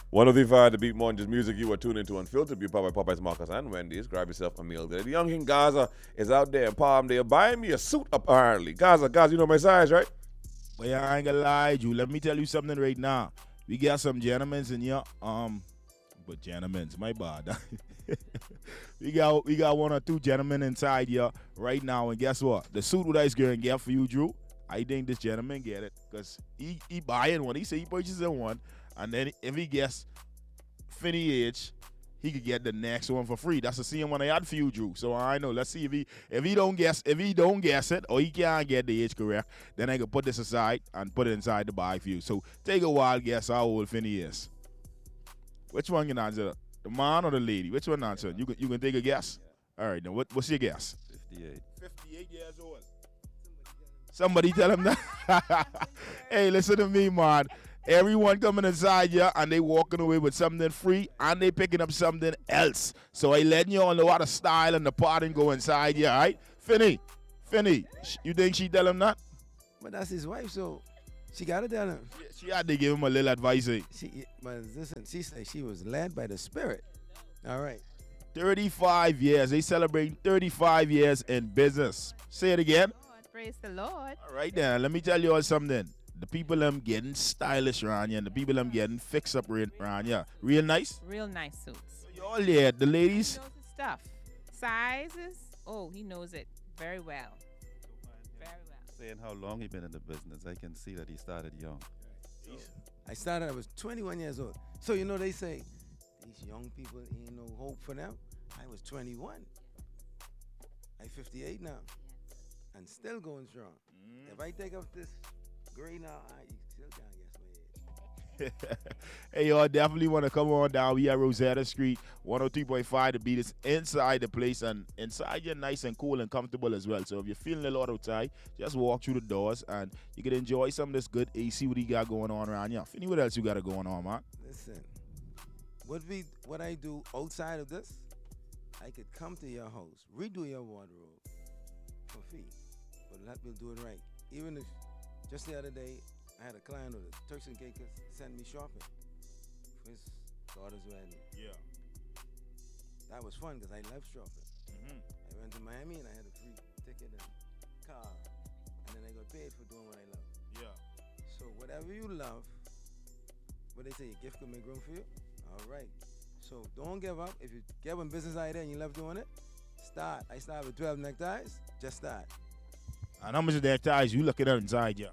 105 to beat more than just music. You are tuned into Unfiltered. Be powered by Popeyes, Marcus, and Wendy's. Grab yourself a meal there. The young King Gaza is out there in Palmdale buying me a suit apparently. Gaza, you know my size, right? Well, yeah, I ain't gonna lie, Drew. Let me tell you something right now. We got some gentlemen in here. But gentlemen's my bad. we got one or two gentlemen inside here right now, and guess what? The suit what I was going to get for you, Drew. I think this gentleman get it because he buying one. He say he purchasing one, and then if he gets Finney age, he could get the next one for free. That's the same one I had for you, Drew. So I know. Let's see if he don't guess it or he can't get the age correct, then I can put this aside and put it inside the bag for you. So take a wild guess how old Finney is. Which one can answer? The man or the lady? Which one answer? You can take a guess. All right. Then what's your guess? 58. 58 years old. Somebody tell him that. Hey, listen to me, man. Everyone coming inside here and they walking away with something free and they picking up something else. So I letting you all know how the style and the party go inside here, all right? Finney, you think she tell him that? But that's his wife, so she got to tell him. She had to give him a little advice. But listen, she said she was led by the Spirit. All right. 35 years. They celebrating 35 years in business. Say it again. Praise the Lord. All right, then. Let me tell you all something. The people getting stylish around here, and the people getting fixed up around here. Real nice? Real nice suits. So y'all there, the ladies? He knows his stuff. Sizes, he knows it very well. Very well. Saying how long he been in the business, I can see that he started young. I was 21 years old. So, they say, these young people ain't no hope for them. I was 21. I'm 58 now. And still going strong. If I take off this gray now, I still can't guess my age. Hey, y'all definitely want to come on down. We at Rosetta Street, 103.5 to beat us inside the place. And inside you're nice and cool and comfortable as well. So if you're feeling a lot outside, just walk through the doors and you can enjoy some of this good AC what you got going on around here. Finny, what else you got going on, man? Listen, what I do outside of this, I could come to your house, redo your wardrobe for fee. But let me do it right. Even if just the other day, I had a client with the Turks and Caicos send me shopping for his daughter's wedding. Yeah. That was fun because I love shopping. I went to Miami and I had a free ticket and car. And then I got paid for doing what I love. Yeah. So whatever you love, what they say, a gift could make room for you? All right. So don't give up. If you get one business idea and you love doing it, start. I start with 12 neckties. Just start. And how much of that ties you looking at inside, yeah?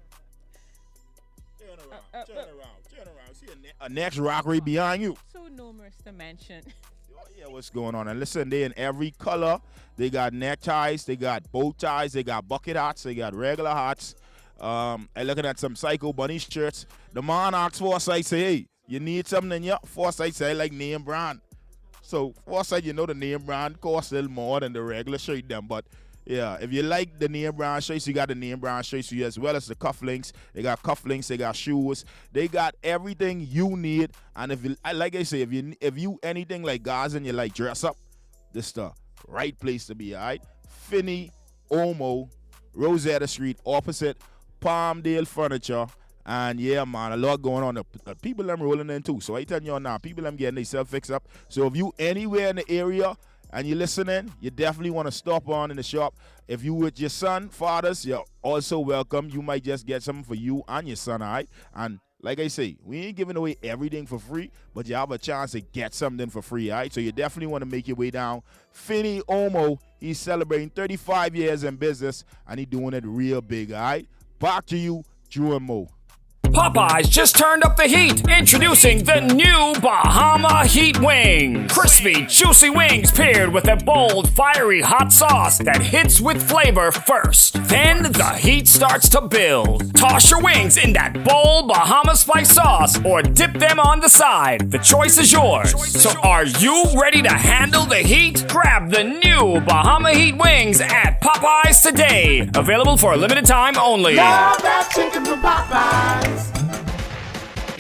Turn around. See a next rock right behind you. Too numerous to mention. Yeah, what's going on? And listen, they in every color. They got neckties, they got bow ties, they got bucket hats, they got regular hats. I'm looking at some Psycho Bunny shirts. The man asks Forsyth, say, hey, you need something in here? Forsyth say, I like name brand. So Forsyth, the name brand costs a little more than the regular shirt them, but yeah, if you like the name brand shirts, you got the name brand shirts for you as well as the cufflinks. They got cufflinks, they got shoes, they got everything you need. And like I say, if you anything like guys and you like dress up, this the right place to be. All right, Finney Omo, Rosetta Street, opposite Palmdale Furniture. And yeah, man, a lot going on. The people I'm rolling in too. So I tell you now, people I'm getting themselves fixed up. So if you anywhere in the area and you're listening, you definitely want to stop on in the shop. If you with your son, fathers, you're also welcome. You might just get something for you and your son, all right? And like I say, we ain't giving away everything for free, but you have a chance to get something for free, all right? So you definitely want to make your way down. Finney Omo, he's celebrating 35 years in business, and he's doing it real big, all right? Back to you, Drew and Mo. Popeyes just turned up the heat. Introducing the new Bahama Heat Wings. Crispy, juicy wings paired with a bold, fiery hot sauce that hits with flavor first. Then the heat starts to build. Toss your wings in that bold Bahama spice sauce or dip them on the side. The choice is yours. So are you ready to handle the heat? Grab the new Bahama Heat Wings at Popeyes today. Available for a limited time only. Love that chicken from Popeyes.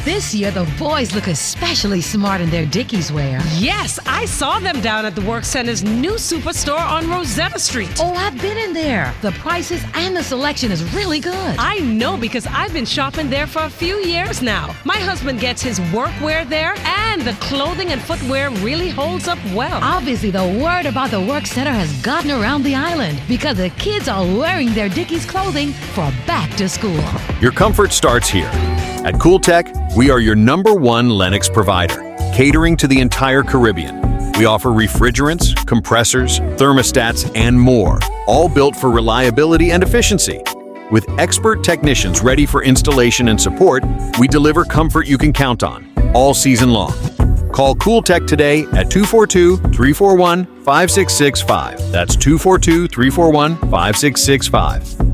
This year, the boys look especially smart in their Dickies wear. Yes, I saw them down at the Work Center's new superstore on Rosetta Street. Oh, I've been in there. The prices and the selection is really good. I know because I've been shopping there for a few years now. My husband gets his workwear there, and the clothing and footwear really holds up well. Obviously, the word about the Work Center has gotten around the island because the kids are wearing their Dickies clothing for back to school. Your comfort starts here. At Cool Tech, we are your #1 Lennox provider, catering to the entire Caribbean. We offer refrigerants, compressors, thermostats, and more, all built for reliability and efficiency. With expert technicians ready for installation and support, we deliver comfort you can count on, all season long. Call Cool Tech today at 242-341-5665. That's 242-341-5665.